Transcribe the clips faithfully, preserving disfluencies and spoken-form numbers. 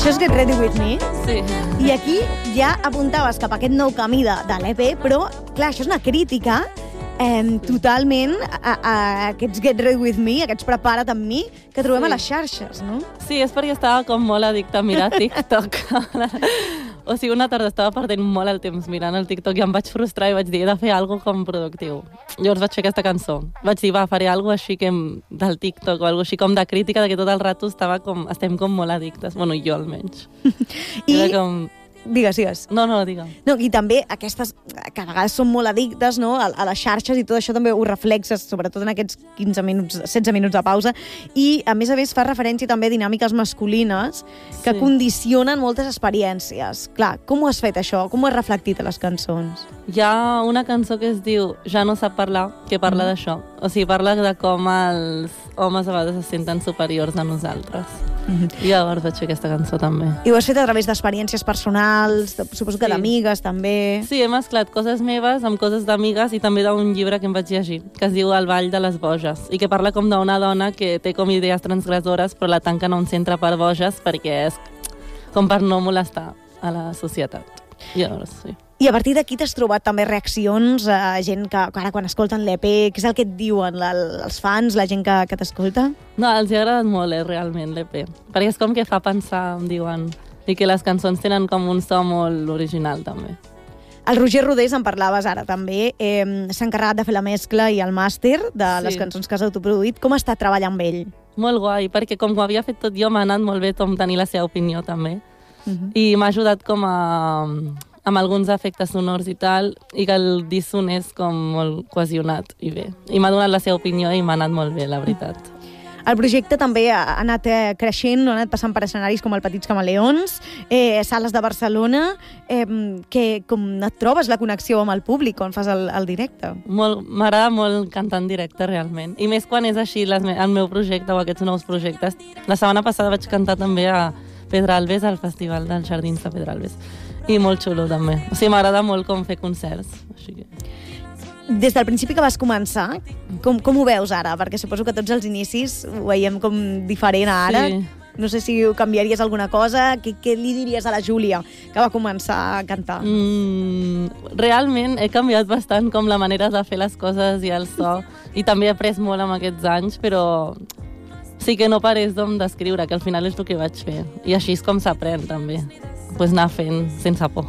Això és Get Ready With Me. Sí. I aquí ja apuntaves cap a aquest nou camí de, de l'E P, però, clar, això és una crítica eh, totalment a, a aquests Get Ready With Me, aquests Prepara't amb mi, que trobem Sí. a les xarxes, no? Sí, és perquè estava com molt addicta a mirar TikTok. O sigui, una tarda estava perdent molt el temps mirant el TikTok i em vaig frustrar i vaig dir, he de fer alguna cosa com productiu. Llavors vaig fer aquesta cançó. Vaig dir, va, faré alguna així que del TikTok o alguna així com de crítica, de que tot el rato estava com, estem com molt addictes. Bueno, jo almenys. I... Era com... Digues, digues. No, no, digue'm. No, i també aquestes, que a vegades són molt addictes, no?, a, a les xarxes, i tot això també ho reflexes, sobretot en aquests quinze minuts, setze minuts de pausa, i a més a més fa referència també a dinàmiques masculines que Sí. condicionen moltes experiències. Clar, com ho has fet això? Com ho has reflectit a les cançons? Hi ha una cançó que es diu Ja no sap parlar, que parla Mm. d'això. O sigui, parla de com els homes a vegades es senten superiors a nosaltres. I llavors vaig fer aquesta cançó també. I ho has fet a través d'experiències personals, de, suposo que Sí. d'amigues també. Sí, he mesclat coses meves amb coses d'amigues i també d'un llibre que em vaig llegir, que es diu El ball de les boges, i que parla com d'una dona que té com idees transgressores però la tanquen a un centre per boges perquè és com per no molestar a la societat. I llavors, sí. I a partir d'aquí t'has trobat també reaccions a gent que, que ara quan escolten l'E P, què és el que et diuen la, els fans, la gent que, que t'escolta? No, els hi ha agradat molt, eh, realment, l'E P. Perquè és com que fa pensar, em diuen, i que les cançons tenen com un so molt original, també. El Roger Rodés, en parlaves ara també, eh, s'ha encarregat de fer la mescla i el màster de Sí. les cançons que has autoproduït. Com està treballant amb ell? Molt guai, perquè com ho havia fet tot jo, m'ha anat molt bé com tenir la seva opinió, també. Uh -huh. I m'ha ajudat com a... amb alguns efectes sonors i tal, i que el disc sonés com molt cohesionat i bé. I m'ha donat la seva opinió i m'ha anat molt bé, la veritat. El projecte també ha anat eh, creixent, ha anat passant per escenaris com el Petits Camaleons, eh, sales de Barcelona, eh, que com et trobes la connexió amb el públic quan fas el, el directe? Molt, m'agrada molt cantar en directe, realment. I més quan és així les, el meu projecte o aquests nous projectes. La setmana passada vaig cantar també a Pedralbes, al Festival dels Jardins de Pedralbes. I molt xulo, també. O sigui, m'agrada molt com fer concerts. Així que... Des del principi que vas començar, com, com ho veus ara? Perquè suposo que tots els inicis ho veiem com diferent a ara. Sí. No sé si canviaries alguna cosa. Què, què li diries a la Júlia, que va començar a cantar? Mm, realment he canviat bastant com la manera de fer les coses i el so. I també he après molt amb aquests anys, però sí que no parés d'escriure, que al final és el que vaig fer. I així és com s'aprèn, també. Pues anar fent sense por.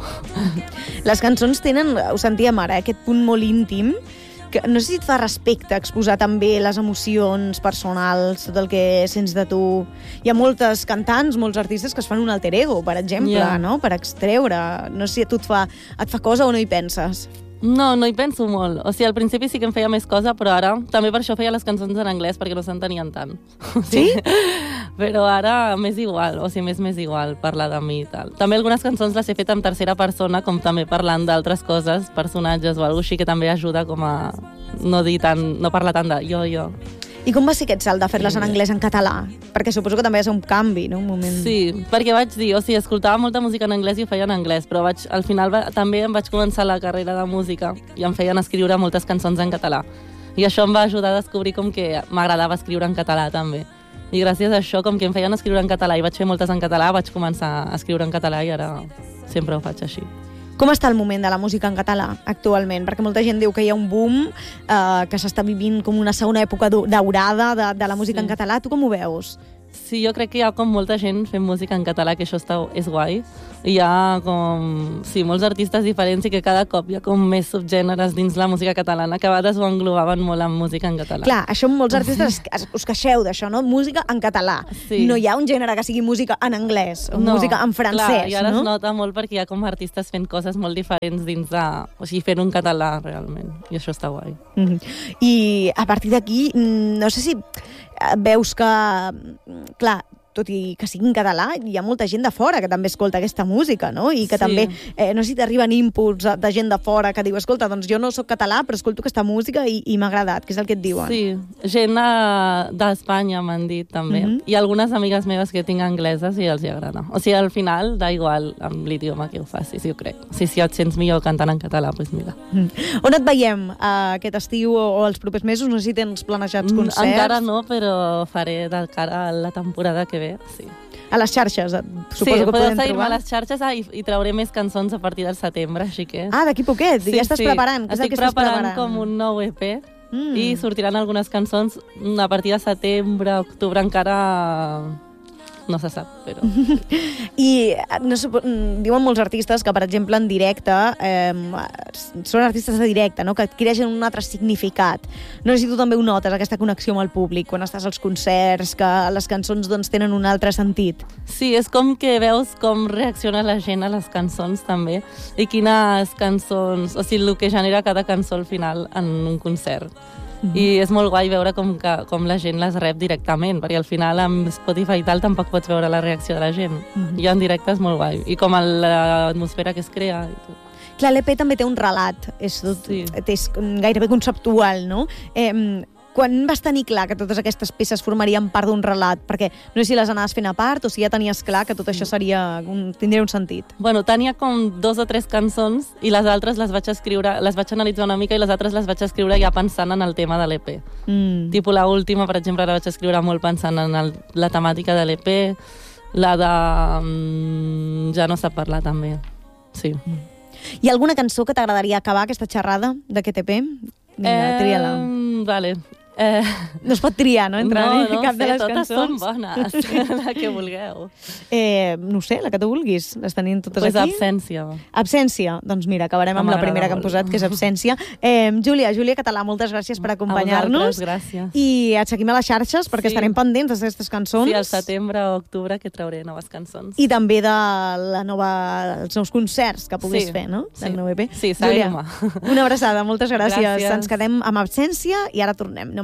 Les cançons tenen, ho sentíem ara, eh, aquest punt molt íntim, que no sé si et fa respecte exposar també les emocions personals, tot el que sents de tu. Hi ha moltes cantants, molts artistes que es fan un alter ego, per exemple, Yeah. no? Per extreure. No sé si a tu et fa, et fa cosa o no hi penses. No, no hi penso molt. O sigui, al principi sí que em feia més cosa, però ara també per això feia les cançons en anglès, perquè no s'entenien tant. O sigui, Sí? Però ara m'és igual, o sigui, m'és més igual parlar de mi i tal. També algunes cançons les he fet en tercera persona, com també parlant d'altres coses, personatges o alguna així, que també ajuda com a no dir tant, no parlar tant de jo, jo. I com va ser aquest salt de fer-les en anglès en català? Perquè suposo que també va ser un canvi, no? Un moment... Sí, perquè vaig dir, o sigui, escoltava molta música en anglès i ho feia en anglès, però vaig, al final va, també em vaig començar la carrera de música i em feien escriure moltes cançons en català. I això em va ajudar a descobrir com que m'agradava escriure en català també. I gràcies a això, com que em feien escriure en català i vaig fer moltes en català, vaig començar a escriure en català i ara sempre ho faig així. Com està el moment de la música en català actualment? Perquè molta gent diu que hi ha un boom, eh, que s'està vivint com una segona època do- daurada de, de la música Sí. en català. Tu com ho veus? Sí, jo crec que hi ha com molta gent fent música en català, que això està, és guai. I hi ha com, sí, molts artistes diferents i que cada cop hi ha com més subgèneres dins la música catalana, que a vegades ho englobaven molt amb música en català. Clar, això molts artistes es- us queixeu d'això, no? Música en català. Sí. No hi ha un gènere que sigui música en anglès o No, música en francès, clar, i ara no? es nota molt perquè hi ha com artistes fent coses molt diferents dins de... O sigui, fent un català, realment. I això està guai. Mhm. I a partir d'aquí, mm, no sé si eh, veus que, mm, clar, tot i que sigui en català, hi ha molta gent de fora que també escolta aquesta música, no? I que Sí. també, eh, no sé si t'arriben inputs de gent de fora que diu, escolta, doncs jo no sóc català, però escolto aquesta música i, i m'ha agradat, que és el que et diuen. Sí, gent eh, d'Espanya m'han dit també. Mhm. I algunes amigues meves que tinc angleses i els hi agrada. O sigui, al final, da igual amb l'idioma que ho facis, jo crec. O sigui, si et sents millor cantant en català, doncs mira. Mm. On et veiem uh, aquest estiu o, o els propers mesos? No sé si tens planejats Mm, concerts. Encara no, però faré de cara a la temporada que ve, sí. a les xarxes, suposo sí, que podeu podem seguir-me trobar. a les xarxes ah, i, i trauré més cançons a partir del setembre, així que... Ah, d'aquí poquet, sí, ja estàs sí. preparant. Què és el Estic que estàs preparant, preparant com un nou E P mm. i sortiran algunes cançons a partir de setembre, octubre, encara... no se sap, però... I no sé, diuen molts artistes que, per exemple, en directe, eh, són artistes de directe, no? Que adquireixen un altre significat. No sé si tu també ho notes, aquesta connexió amb el públic, quan estàs als concerts, que les cançons doncs, tenen un altre sentit. Sí, és com que veus com reacciona la gent a les cançons, també, i quines cançons... O sigui, el que genera cada cançó al final en un concert. Mm-hmm. I és molt guai veure com, que, com la gent les rep directament, perquè al final amb Spotify i tal tampoc pots veure la reacció de la gent. Mm-hmm. I en directe és molt guai. I com l'atmosfera que es crea i tot. Clar, l'E P també té un relat, és, tot, sí. és gairebé conceptual, no? Eh, quan vas tenir clar que totes aquestes peces formarien part d'un relat? Perquè no sé si les anaves fent a part o si ja tenies clar que tot això seria un, tindria un sentit. Bueno, tenia com dos o tres cançons i les altres les vaig escriure, les vaig analitzar una mica i les altres les vaig escriure ja pensant en el tema de l'E P. Mm. Tipo, la última, per exemple, la vaig escriure molt pensant en el, la temàtica de l'E P, la de... Mm, ja no sap parlar, també. Sí. Mm. Hi ha alguna cançó que t'agradaria acabar aquesta xerrada d'aquest E P? Vinga, eh, tria-la. Vale. Eh... No es pot triar, no? Entre no, no cap sé, de les totes cançons. són bones, la que vulgueu. Eh, no sé, la que tu vulguis. Les tenim totes pues aquí. Absència. Absència. Doncs mira, acabarem amb la primera que hem posat, que és Absència. Eh, Júlia, Júlia Català, moltes gràcies per acompanyar-nos. Gràcies. I et seguim a les xarxes, perquè sí. estarem pendents d'aquestes cançons. Sí, al setembre o octubre que trauré noves cançons. I també de la nova, els nous concerts que puguis sí. fer, no? Del sí. nou E P. Sí, seguim-me. Una abraçada, moltes gràcies. Gràcies. Ens quedem amb Absència i ara tornem. No